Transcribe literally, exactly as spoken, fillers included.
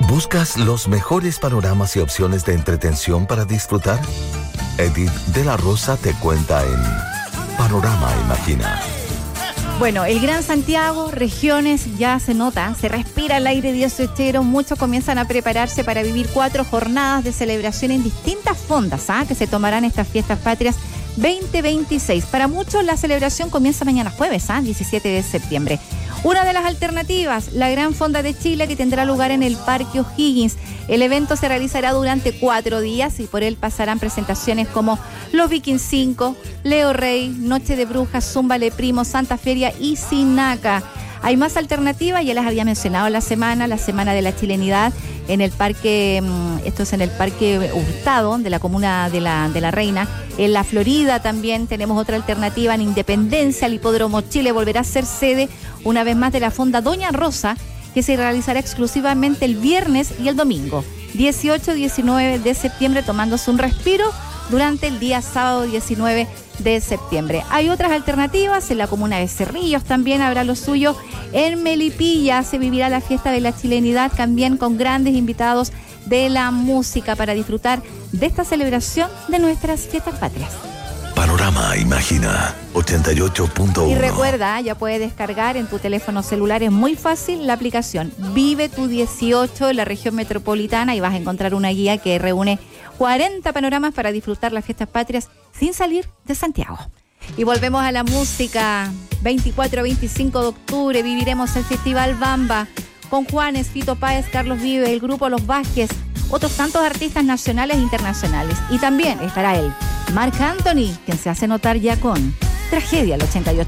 ¿Buscas los mejores panoramas y opciones de entretención para disfrutar? Edith de la Rosa te cuenta en Panorama Imagina. Bueno, el Gran Santiago, regiones, ya se nota, se respira el aire dieciochero, muchos comienzan a prepararse para vivir cuatro jornadas de celebración en distintas fondas, ¿ah? que se tomarán estas fiestas patrias veinte veintiséis. Para muchos la celebración comienza mañana jueves, ¿ah? diecisiete de septiembre. Una de las alternativas, la Gran Fonda de Chile, que tendrá lugar en el Parque O'Higgins. El evento se realizará durante cuatro días y por él pasarán presentaciones como Los Vikings cinco, Leo Rey, Noche de Brujas, Zumba Le Primo, Santa Feria y Sinaca. Hay más alternativas, ya las había mencionado la semana, la Semana de la Chilenidad en el parque, esto es en el Parque Hurtado de la comuna de la, de la Reina. En la Florida también tenemos otra alternativa, en Independencia, el Hipódromo Chile volverá a ser sede una vez más de la Fonda Doña Rosa, que se realizará exclusivamente el viernes y el domingo, dieciocho y diecinueve de septiembre, tomándose un respiro durante el día sábado diecinueve de septiembre. Hay otras alternativas, en la comuna de Cerrillos también habrá lo suyo. En Melipilla se vivirá la fiesta de la chilenidad, también con grandes invitados de la música para disfrutar de esta celebración de nuestras fiestas patrias. Panorama Imagina ochenta y ocho punto uno. Y recuerda, ya puedes descargar en tu teléfono celular, es muy fácil, la aplicación Vive Tu dieciocho en la región metropolitana y vas a encontrar una guía que reúne cuarenta panoramas para disfrutar las fiestas patrias sin salir de Santiago. Y volvemos a la música. veinticuatro a veinticinco de octubre viviremos el Festival Bamba con Juanes, Fito Páez, Carlos Vives, el grupo Los Vázquez, otros tantos artistas nacionales e internacionales. Y también estará él, Marc Anthony, quien se hace notar ya con Tragedia, el ochenta y ocho.